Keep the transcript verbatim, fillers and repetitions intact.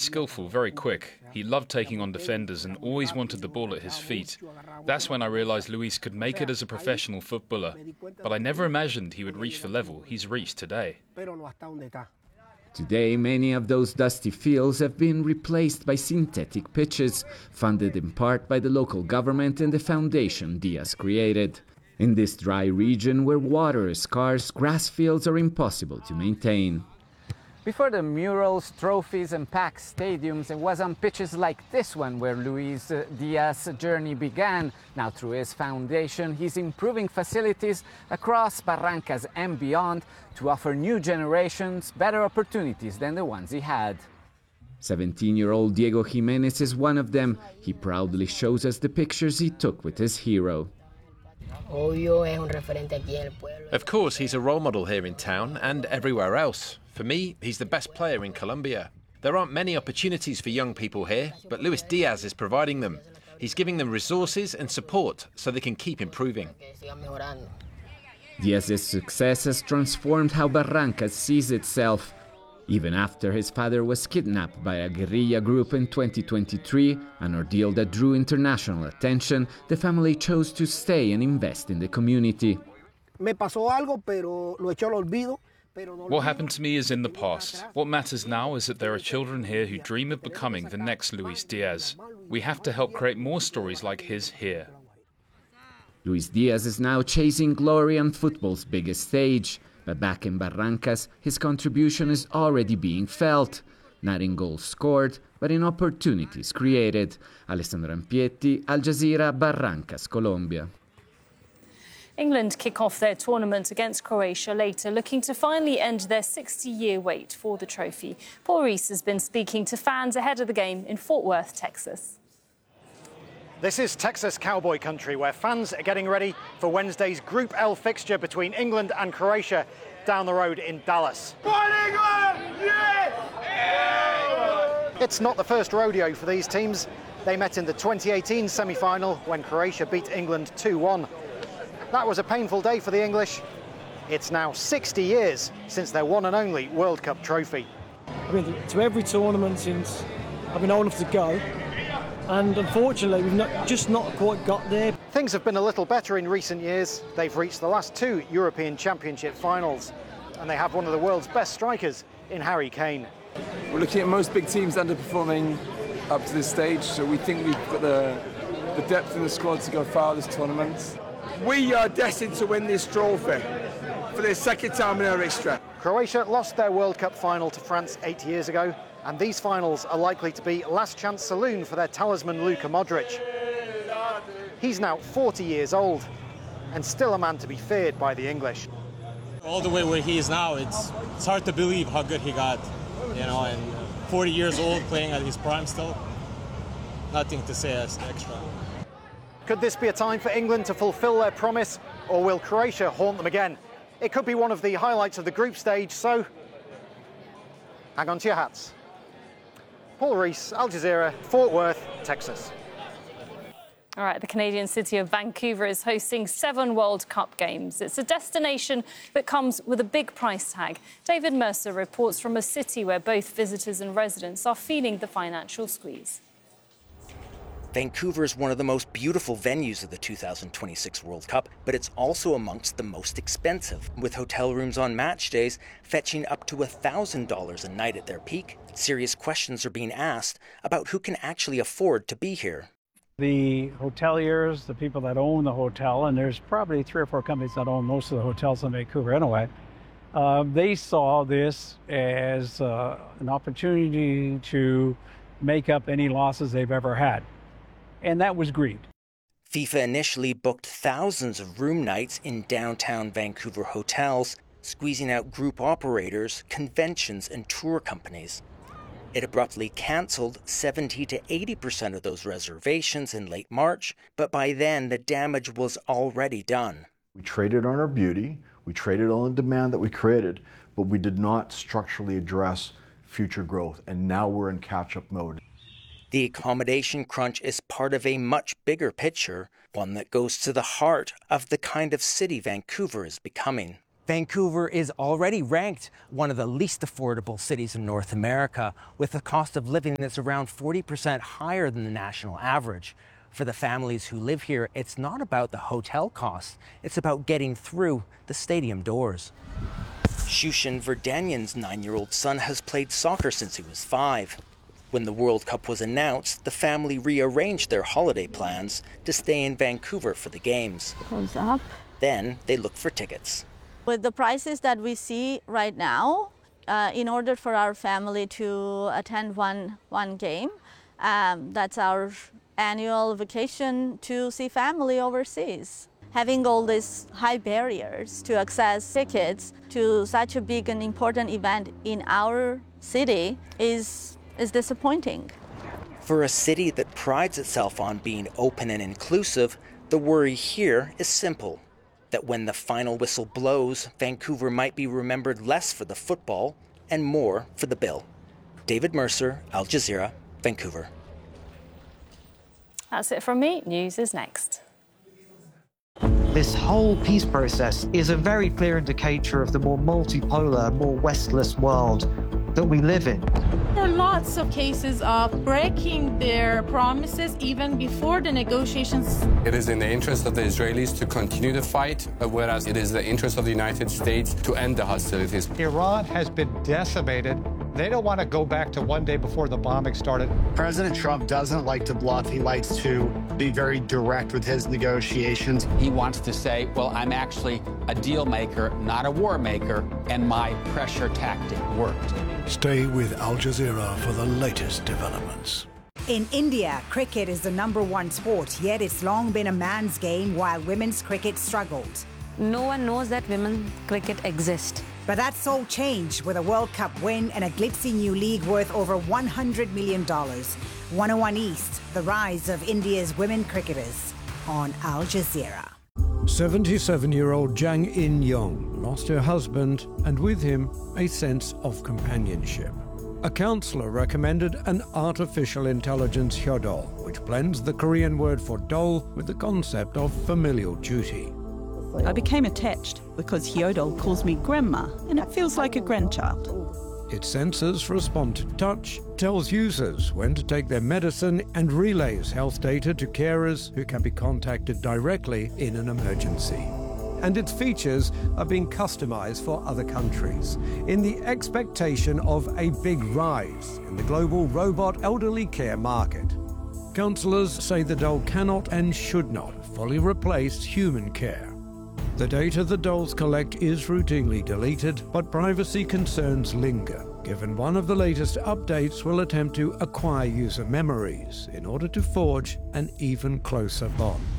skillful, very quick. He loved taking on defenders and always wanted the ball at his feet. That's when I realised Luis could make it as a professional footballer. But I never imagined he would reach the level he's reached today. Today, many of those dusty fields have been replaced by synthetic pitches, funded in part by the local government and the foundation Diaz created. In this dry region where water is scarce, grass fields are impossible to maintain. Before the murals, trophies and packed stadiums, it was on pitches like this one where Luis Diaz's journey began. Now through his foundation, he's improving facilities across Barrancas and beyond to offer new generations better opportunities than the ones he had. seventeen-year-old Diego Jimenez is one of them. He proudly shows us the pictures he took with his hero. Of course, he's a role model here in town and everywhere else. For me, he's the best player in Colombia. There aren't many opportunities for young people here, but Luis Diaz is providing them. He's giving them resources and support so they can keep improving. Diaz's success has transformed how Barrancas sees itself. Even after his father was kidnapped by a guerrilla group in twenty twenty-three, an ordeal that drew international attention, the family chose to stay and invest in the community. What happened to me is in the past. What matters now is that there are children here who dream of becoming the next Luis Diaz. We have to help create more stories like his here. Luis Diaz is now chasing glory on football's biggest stage. But back in Barrancas, his contribution is already being felt. Not in goals scored, but in opportunities created. Alessandro Ampietti, Al Jazeera, Barrancas, Colombia. England kick off their tournament against Croatia later, looking to finally end their sixty-year wait for the trophy. Paul Rees has been speaking to fans ahead of the game in Fort Worth, Texas. This is Texas cowboy country, where fans are getting ready for Wednesday's Group L fixture between England and Croatia down the road in Dallas. It's not the first rodeo for these teams. They met in the twenty eighteen semi-final when Croatia beat England two one. That was a painful day for the English. It's now sixty years since their one and only World Cup trophy. I've been to every tournament since I've been old enough to go. And unfortunately, we've not, just not quite got there. Things have been a little better in recent years. They've reached the last two European Championship finals, and they have one of the world's best strikers in Harry Kane. We're looking at most big teams underperforming up to this stage, so we think we've got the, the depth in the squad to go far this tournament. We are destined to win this trophy for the second time in our history. Croatia lost their World Cup final to France eight years ago, and these finals are likely to be last chance saloon for their talisman Luka Modric. He's now forty years old and still a man to be feared by the English. All the way where he is now, it's it's hard to believe how good he got, you know, and forty years old playing at his prime still. Nothing to say as extra. Could this be a time for England to fulfil their promise, or will Croatia haunt them again? It could be one of the highlights of the group stage, so hang on to your hats. Paul Rees, Al Jazeera, Fort Worth, Texas. All right, the Canadian city of Vancouver is hosting seven World Cup games. It's a destination that comes with a big price tag. David Mercer reports from a city where both visitors and residents are feeling the financial squeeze. Vancouver is one of the most beautiful venues of the two thousand twenty-six World Cup, but it's also amongst the most expensive, with hotel rooms on match days fetching up to one thousand dollars a night at their peak. Serious questions are being asked about who can actually afford to be here. The hoteliers, the people that own the hotel, and there's probably three or four companies that own most of the hotels in Vancouver anyway, uh, they saw this as uh, an opportunity to make up any losses they've ever had. And that was greed. FIFA initially booked thousands of room nights in downtown Vancouver hotels, squeezing out group operators, conventions, and tour companies. It abruptly cancelled seventy to eighty percent of those reservations in late March, but by then the damage was already done. We traded on our beauty, we traded on the demand that we created, but we did not structurally address future growth, and now we're in catch-up mode. The accommodation crunch is part of a much bigger picture, one that goes to the heart of the kind of city Vancouver is becoming. Vancouver is already ranked one of the least affordable cities in North America, with a cost of living that's around forty percent higher than the national average. For the families who live here, it's not about the hotel costs, it's about getting through the stadium doors. Shushin Verdanyan's nine-year-old son has played soccer since he was five. When the World Cup was announced, the family rearranged their holiday plans to stay in Vancouver for the games. Close up. Then they looked for tickets. With the prices that we see right now, uh, in order for our family to attend one, one game, um, that's our annual vacation to see family overseas. Having all these high barriers to access tickets to such a big and important event in our city is, is disappointing. For a city that prides itself on being open and inclusive, the worry here is simple, that when the final whistle blows, Vancouver might be remembered less for the football and more for the bill. David Mercer, Al Jazeera, Vancouver. That's it from me. News is next. This whole peace process is a very clear indicator of the more multipolar, more westless world that we live in. There are lots of cases of breaking their promises even before the negotiations. It is in the interest of the Israelis to continue the fight, whereas it is the interest of the United States to end the hostilities. Iran has been decimated. They don't want to go back to one day before the bombing started. President Trump doesn't like to bluff. He likes to be very direct with his negotiations. He wants to say, well, I'm actually a deal maker, not a war maker, and my pressure tactic worked. Stay with Al Jazeera for the latest developments. In India, cricket is the number one sport, yet it's long been a man's game while women's cricket struggled. No one knows that women's cricket exists. But that's all changed with a World Cup win and a glitzy new league worth over one hundred million dollars. one oh one East, the rise of India's women cricketers on Al Jazeera. seventy-seven-year-old Jang In-young lost her husband and with him a sense of companionship. A counselor recommended an artificial intelligence hyodol, which blends the Korean word for doll with the concept of familial duty. I became attached because Hyodol calls me grandma, and it feels like a grandchild. Its sensors respond to touch, tells users when to take their medicine, and relays health data to carers who can be contacted directly in an emergency. And its features are being customized for other countries in the expectation of a big rise in the global robot elderly care market. Counselors say the doll cannot and should not fully replace human care. The data the dolls collect is routinely deleted, but privacy concerns linger, given one of the latest updates will attempt to acquire user memories in order to forge an even closer bond.